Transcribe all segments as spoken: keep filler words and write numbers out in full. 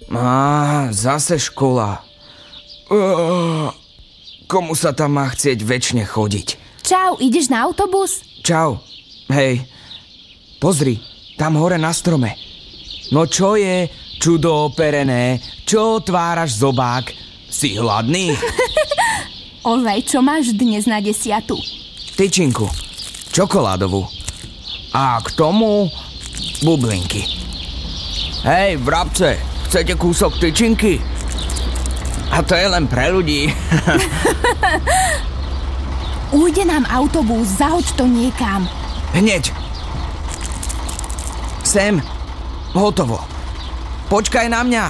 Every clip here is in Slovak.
Á, zase škola. Uh, komu sa tam má chcieť večne chodiť? Čau, ideš na autobus? Čau. Hej. Pozri, tam hore na strome. No čo je, čudo operené? Čo otváraš zobák? Si hladný? Ozaj, čo máš dnes na desiatu? Tyčinku. Čokoládovú. A k tomu bublinky. Hej, vrabce, chcete kúsok tyčinky? A to je len pre ľudí. Ujde nám autobus, zahoď to niekam. Hneď. Sem. Hotovo. Počkaj na mňa.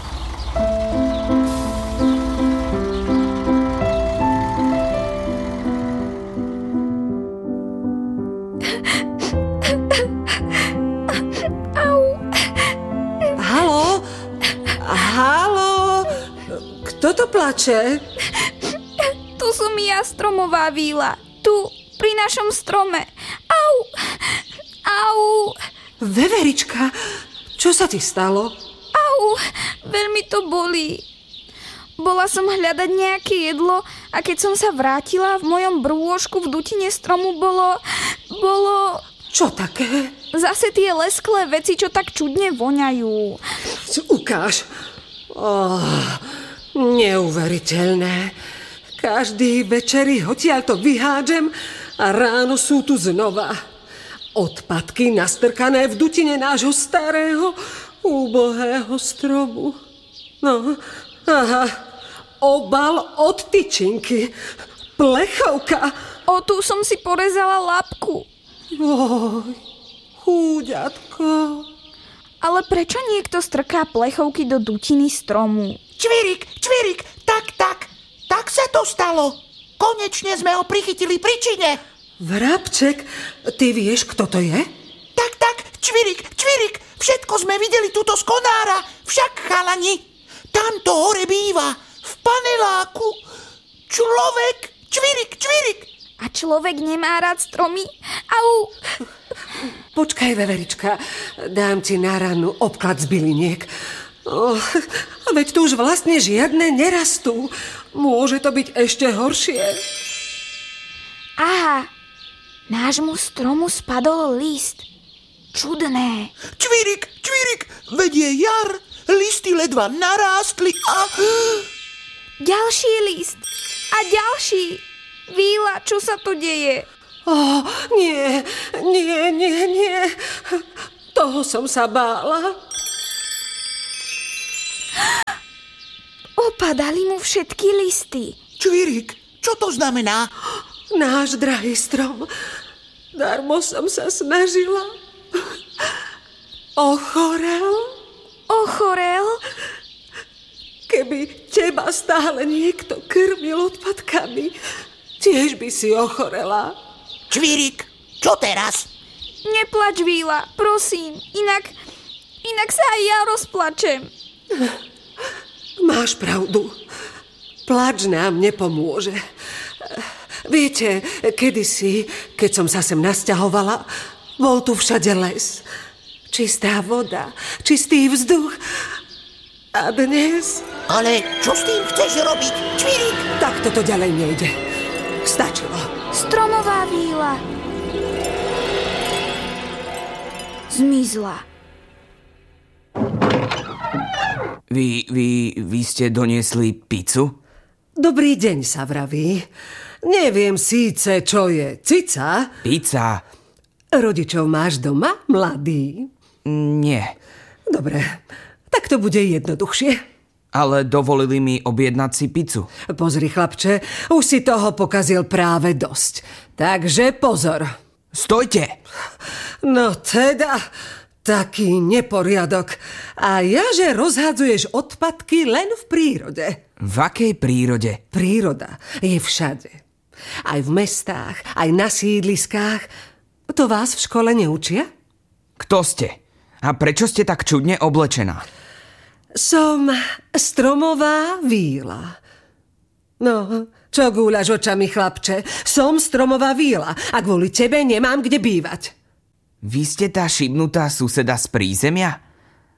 Haló? Haló? Kto to plače? Tu som ja, stromová víla. Tu, pri našom strome. Au! Au! Veverička, čo sa ti stalo? Au! Veľmi to bolí. Bola som hľadať nejaké jedlo a keď som sa vrátila, v mojom brôžku v dutine stromu bolo... Bolo... Čo také? Zase tie lesklé veci, čo tak čudne voňajú. Ukáž. Oh, neuveriteľné. Každý večeri odtiaľ to vyhádžem a ráno sú tu znova. Odpadky nastrkané v dutine nášho starého, úbohého stromu. No, aha, obal od tyčinky, plechovka. O, tu som si porezala labku. Oj, chúďatko. Ale prečo niekto strká plechovky do dutiny stromu? Čvirik, čvirik, tak, tak, tak sa to stalo. Konečne sme ho prichytili pri čine. Vrabček, ty vieš, kto to je? Tak, tak, čvirik, čvirik, všetko sme videli tuto z konára. Však, chalani, tamto hore býva, v paneláku. Človek, čvirik, čvirik. A človek nemá rád stromy? Au! Počkaj, Veverička, dám ti na ranu obklad z byliniek. Oh, veď tu už vlastne žiadne nerastú. Môže to byť ešte horšie. Aha, nášmu stromu spadol list. Čudné. Čvirik, čvirik, veď je jar. Listy ledva narástli a... Ďalší list. A ďalší. Víla, čo sa tu deje? Oh, nie, nie, nie, nie. Toho som sa bála. Opadali mu všetky listy. Čvirik, čo to znamená? Náš drahý strom. Darmo som sa snažila. Ochorel? Ochorel? Keby teba stále niekto krmil odpadkami, tiež by si ochorela. Čvirik, čo teraz? Neplač, Víla, prosím. Inak, inak sa aj ja rozplačem. Máš pravdu. Plač nám nepomôže. Viete, kedysi, keď som sa sem nasťahovala, bol tu všade les. Čistá voda, čistý vzduch. A dnes... Ale čo s tým chceš robiť, Čvirik? Tak toto ďalej nejde. Stačilo. Stromová víla. Zmizla. Vy, vy, vy ste doniesli pizzu? Dobrý deň sa vraví. Neviem síce, čo je cica. Pizza. Rodičov máš doma, mladý? Nie. Dobre, tak to bude jednoduchšie. Ale dovolili mi objednať si pizzu. Pozri, chlapče, už si toho pokazil práve dosť. Takže pozor. Stojte! No teda, taký neporiadok. A ja, že rozhadzuješ odpadky len v prírode. V akej prírode? Príroda je všade. Aj v mestách, aj na sídliskách. To vás v škole neučia? Kto ste? A prečo ste tak čudne oblečená? Som stromová víla. No, čo gúľaš očami, chlapče? Som stromová víla a kvôli tebe nemám kde bývať. Vy ste tá šibnutá suseda z prízemia?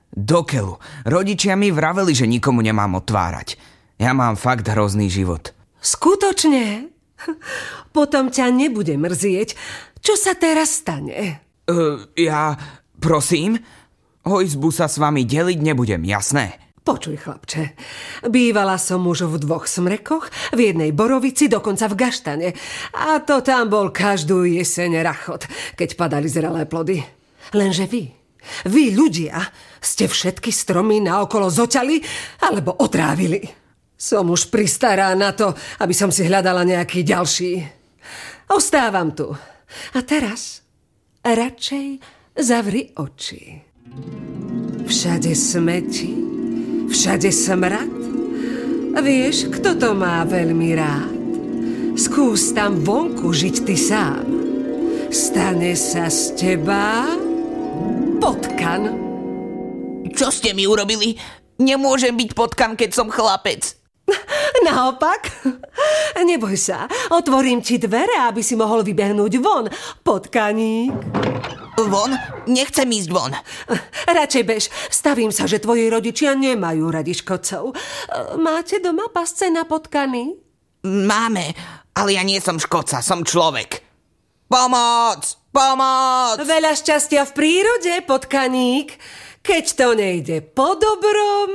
Dokeľu. Rodičia mi vraveli, že nikomu nemám otvárať. Ja mám fakt hrozný život. Skutočne? Potom ťa nebude mrzieť. Čo sa teraz stane? Uh, ja... Prosím? O izbu sa s vami deliť nebudem, jasné? Počuj, chlapče. Bývala som už v dvoch smrekoch, v jednej borovici, dokonca v gaštane. A to tam bol každú jeseň rachot, keď padali zrelé plody. Lenže vy, vy ľudia, ste všetky stromy naokolo zoťali alebo otrávili. Som už pristará na to, aby som si hľadala nejaký ďalší. Ostávam tu. A teraz radšej zavri oči. Všade smeti, všade smrad. Vieš, kto to má veľmi rád? Skús tam vonku žiť ty sám. Stane sa z teba potkan. Čo ste mi urobili? Nemôžem byť potkan, keď som chlapec. Naopak, neboj sa, otvorím ti dvere, aby si mohol vybehnúť von, potkaník. Von? Nechcem ísť von. Radšej bež, stavím sa, že tvoji rodičia nemajú radi škodcov. Máte doma pasce na potkany? Máme, ale ja nie som škodca, som človek. Pomoc! Pomoc! Veľa šťastia v prírode, potkaník, keď to nejde po dobrom.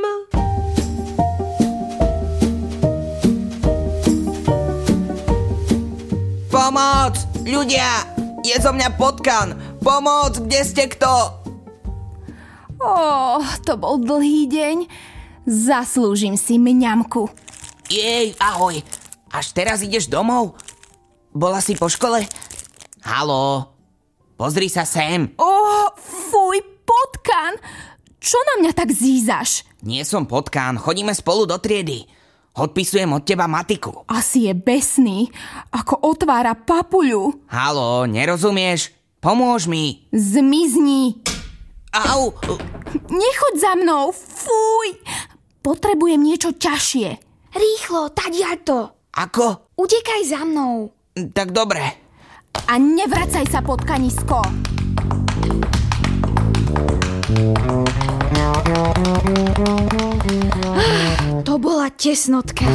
Pomoc! Ľudia! Je zo mňa potkan! Pomoc! Kde ste kto? Ó, to bol dlhý deň. Zaslúžim si mňamku. Jej, ahoj. Až teraz ideš domov? Bola si po škole? Haló? Pozri sa sem. Ó, fuj, potkan! Čo na mňa tak zízaš? Nie som potkan, chodíme spolu do triedy. Odpisujem od teba matiku. Asi je besný, ako otvára papuľu. Haló, nerozumieš? Pomôž mi. Zmizni. Au. Nechoď za mnou, fuj. Potrebujem niečo ťažšie. Rýchlo, tadiaľto. Ako? Utekaj za mnou. Tak dobre. A nevracaj sa, potkanisko. To bola tesnotka.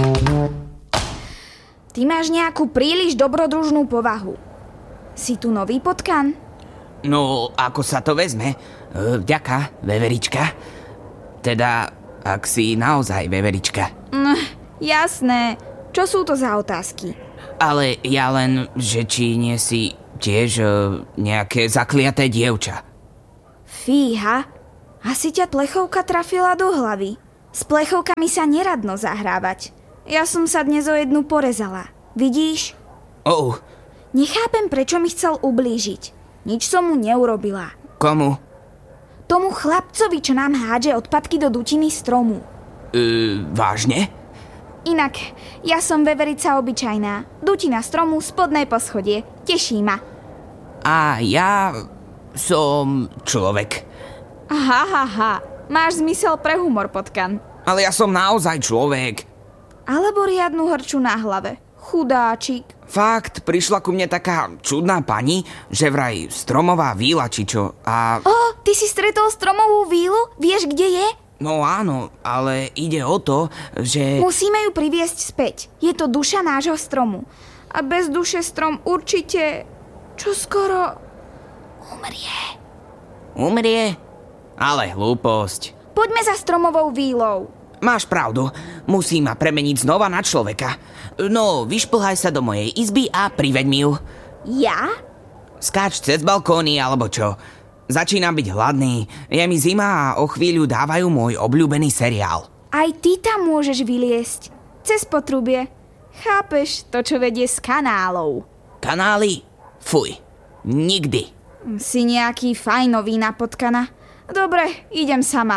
Ty máš nejakú príliš dobrodružnú povahu. Si tu nový potkan? No, ako sa to vezme? Vďaka, veverička. Teda, ak si naozaj veverička. Mm, jasné. Čo sú to za otázky? Ale ja len, že či nie si tiež uh, nejaké zakliaté dievča. Fíha, asi ťa plechovka trafila do hlavy. S plechovkami sa neradno zahrávať. Ja som sa dnes o jednu porezala. Vidíš? Oh. Nechápem, prečo mi chcel ublížiť. Nič som mu neurobila. Komu? Tomu chlapcovi, čo nám hádže odpadky do dutiny stromu. Uh, vážne? Inak, ja som veverica obyčajná. Dutina stromu, spodné poschodie. Teší ma. A ja som človek. Aha, ha, ha. Máš zmysel pre humor, potkan. Ale ja som naozaj človek. Alebo riadnu hrču na hlave. Chudáčik. Fakt, prišla ku mne taká čudná pani, že vraj stromová víla či čo a... Ó, ty si stretol stromovú vílu? Vieš, kde je? No áno, ale ide o to, že... Musíme ju priviesť späť. Je to duša nášho stromu. A bez duše strom určite... Čo skoro... umrie. Umrie? Ale hlúposť. Poďme za stromovou vílou. Máš pravdu, musí ma premeniť znova na človeka. No, vyšplhaj sa do mojej izby a priveď mi ju. Ja? Skáč cez balkóny alebo čo. Začínam byť hladný, je mi zima a o chvíľu dávajú môj obľúbený seriál. Aj ty tam môžeš vyliesť. Cez potrubie. Chápeš to, čo vedie z kanálov. Kanály? Fuj, nikdy. Si nejaký fajnový na potkana. Dobre, idem sama.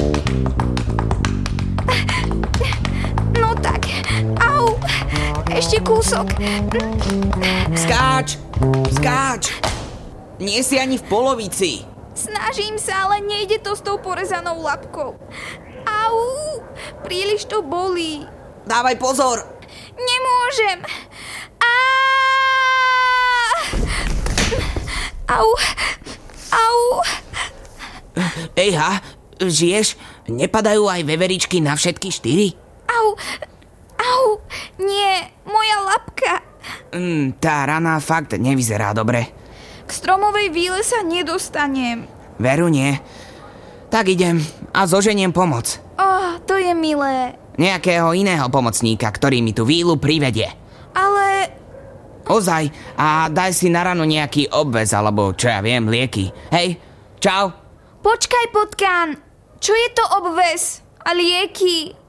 No tak, au, ešte kúsok. Skáč, skáč. Nie si ani v polovici. Snažím sa, ale nejde to s tou porezanou labkou. Au, príliš to bolí. Dávaj pozor. Nemôžem. Á! Au, au. Ejha, žiješ? Nepadajú aj veveričky na všetky štyri? Au, au, nie, moja labka. Mm, tá rana fakt nevyzerá dobre. K stromovej víle sa nedostanem. Veru nie. Tak idem a zoženiem pomoc. Oh, to je milé. Nejakého iného pomocníka, ktorý mi tú vílu privedie. Ale... Ozaj, a daj si na ranu nejaký obväz, alebo čo ja viem, lieky. Hej, čau. Počkaj, potkán. Čo je to obväz? A lieky?